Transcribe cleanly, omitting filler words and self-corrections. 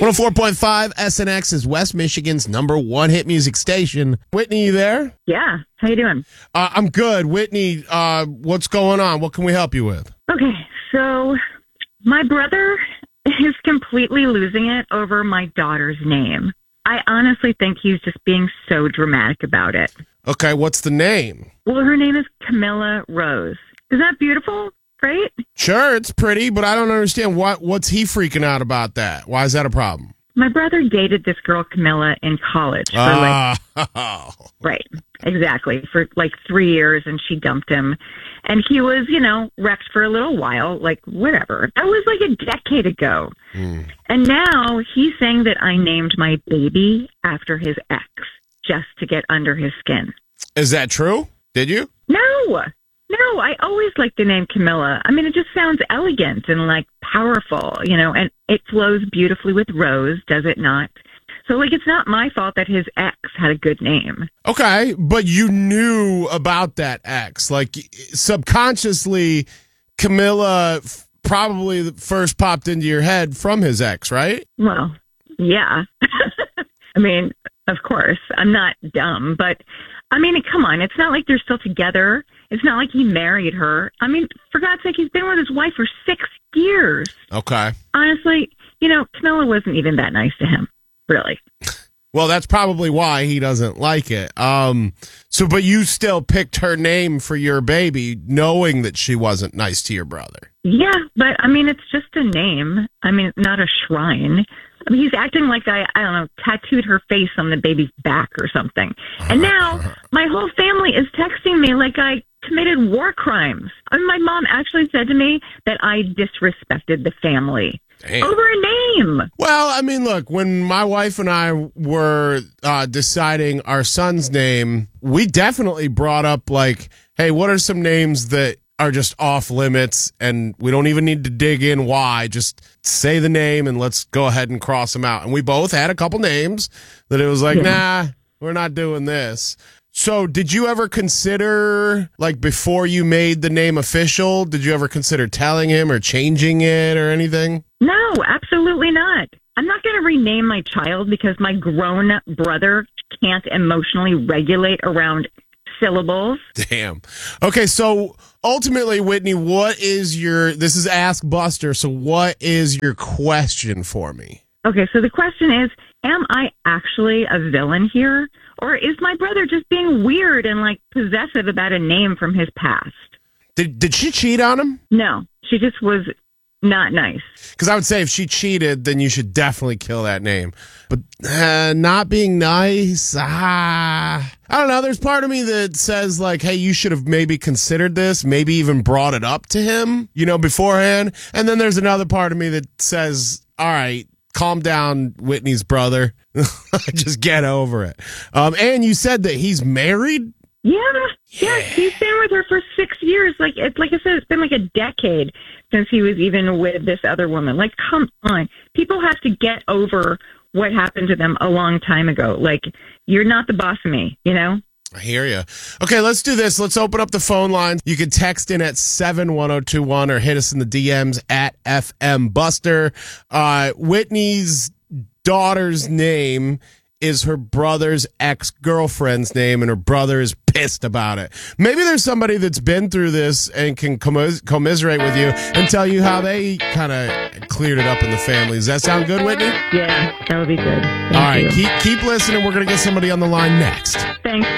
104.5 SNX is West Michigan's #1 hit music station. Whitney, you there? Yeah. How you doing? I'm good. Whitney, what's going on? What can we help you with? Okay, so my brother is completely losing it over my daughter's name. I honestly think he's just being so dramatic about it. Okay, what's the name? Well, her name is Camilla Rose. Is that beautiful? Right? Sure, it's pretty, but I don't understand what's he freaking out about that. Why is that a problem? My brother dated this girl, Camilla, in college. Right, exactly. For like 3 years, and she dumped him. And he was, wrecked for a little while, like whatever. That was like a decade ago. And now he's saying that I named my baby after his ex just to get under his skin. Is that true? Did you? No, I always liked the name Camilla. I mean, it just sounds elegant and like powerful, and it flows beautifully with Rose, does it not? So like, it's not my fault that his ex had a good name. Okay, but you knew about that ex. Like, subconsciously, Camilla probably first popped into your head from his ex, right? Well, yeah. I mean, of course, I'm not dumb, but I mean, come on. It's not like they're still together. It's not like he married her. I mean, for God's sake, he's been with his wife for 6 years. Okay. Honestly, Camilla wasn't even that nice to him, really. Well, that's probably why he doesn't like it. But you still picked her name for your baby, knowing that she wasn't nice to your brother. Yeah, but I mean, it's just a name. I mean, not a shrine. I mean, he's acting like I don't know, tattooed her face on the baby's back or something. And now my whole family is texting me like I committed war crimes. I mean, my mom actually said to me that I disrespected the family. Damn. Over a name. Well, I mean, look, when my wife and I were deciding our son's name, we definitely brought up like, hey, what are some names that are just off limits and we don't even need to dig in why, just say the name and let's go ahead and cross them out. And we both had a couple names that it was like, nah, we're not doing this. So did you ever consider, like before you made the name official, did you ever consider telling him or changing it or anything? No, absolutely not. I'm not going to rename my child because my grown brother can't emotionally regulate around syllables. Damn. Okay, so ultimately, Whitney, this is Ask Buster, so what is your question for me? Okay, so the question is, am I actually a villain here? Or is my brother just being weird and like possessive about a name from his past? Did she cheat on him? No, she just was not nice. Because I would say if she cheated, then you should definitely kill that name. But not being nice, I don't know. There's part of me that says like, hey, you should have maybe considered this, maybe even brought it up to him, beforehand. And then there's another part of me that says, all right, calm down, Whitney's brother. Just get over it. And you said that he's married? Yeah, he's been with her for 6 years. Like I said, it's been like a decade since he was even with this other woman. Like, come on. People have to get over what happened to them a long time ago. Like, you're not the boss of me, I hear you. Okay, let's do this. Let's open up the phone lines. You can text in at 71021 or hit us in the DMs at FM Buster. Whitney's daughter's name is her brother's ex-girlfriend's name, and her brother is pissed about it. Maybe there's somebody that's been through this and can commiserate with you and tell you how they kind of cleared it up in the family. Does that sound good, Whitney? Yeah, that would be good. All right, keep listening. We're going to get somebody on the line next. Thanks.